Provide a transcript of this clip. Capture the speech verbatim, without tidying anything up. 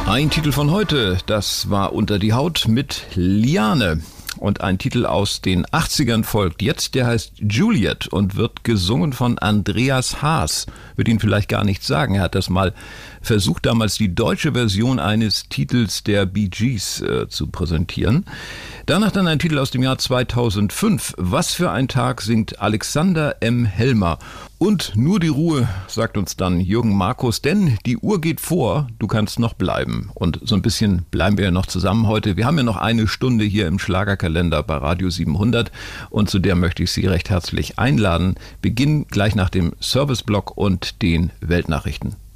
Ein Titel von heute, das war Unter die Haut mit Liane. Und ein Titel aus den achtzigern folgt jetzt, der heißt Juliet und wird gesungen von Andreas Haas. Wird Ihnen vielleicht gar nichts sagen, er hat das mal versucht, damals die deutsche Version eines Titels der Bee Gees äh, zu präsentieren. Danach dann ein Titel aus dem Jahr zweitausendfünf. Was für ein Tag, singt Alexander M. Helmer. Und nur die Ruhe, sagt uns dann Jürgen Markus, denn die Uhr geht vor, du kannst noch bleiben. Und so ein bisschen bleiben wir ja noch zusammen heute. Wir haben ja noch eine Stunde hier im Schlagerkalender bei Radio siebenhundert und zu der möchte ich Sie recht herzlich einladen. Beginn gleich nach dem Serviceblock und den Weltnachrichten.